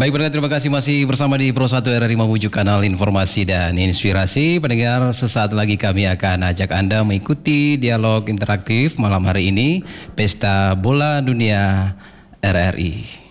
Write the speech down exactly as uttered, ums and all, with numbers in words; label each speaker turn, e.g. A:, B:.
A: Baik, berarti terima kasih masih bersama di Pro satu R R I Mamuju, kanal informasi dan inspirasi. Pendengar, sesaat lagi kami akan ajak Anda mengikuti dialog interaktif malam hari ini, Pesta Bola Dunia R R I.